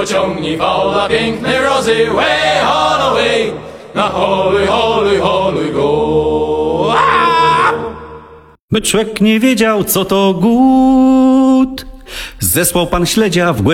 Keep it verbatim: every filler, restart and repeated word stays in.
pociągnij fala pięknej rozy, way, Holloway, na holuj, holuj, holuj go. Byczłek nie wiedział, co to głód. Zesłał pan śledzia w głębi